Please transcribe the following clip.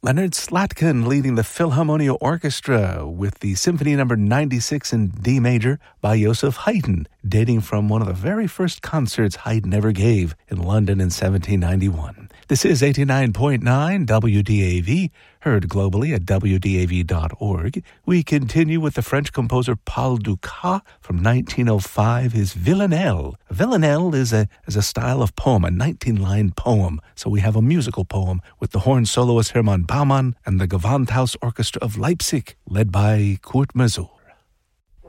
Leonard Slatkin leading the Philharmonia Orchestra with the Symphony Number 96 in D major by Joseph Haydn, dating from one of the very first concerts Haydn ever gave in London in 1791. This is 89.9 WDAV, heard globally at WDAV.org. We continue with the French composer Paul Dukas from 1905, his Villanelle. Villanelle is a style of poem, a 19-line poem. So we have a musical poem with the horn soloist Hermann Baumann and the Gewandhaus Orchestra of Leipzig, led by Kurt Masur.